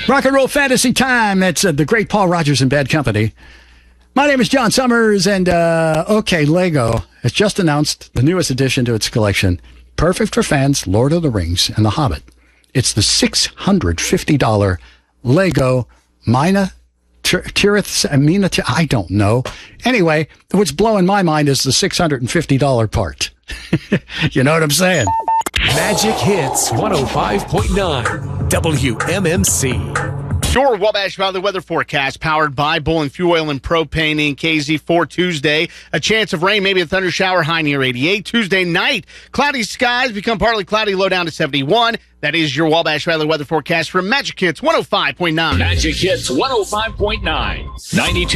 Rock and roll fantasy time. It's the great Paul Rogers and Bad Company. My name is John Summers, and Lego has just announced the newest addition to its collection. Perfect for fans, Lord of the Rings and The Hobbit. It's the $650 Lego Mina Tirith. I don't know. Anyway, what's blowing my mind is the $650 part. You know what I'm saying? Magic Hits 105.9 WMMC. Your Wabash Valley weather forecast powered by Bowling Fuel Oil and Propane in KZ for Tuesday. A chance of rain, maybe a thunder shower, high near 88. Tuesday night, cloudy skies become partly cloudy, low down to 71. That is your Wabash Valley weather forecast from Magic Hits 105.9. Magic Hits 105.9. 92.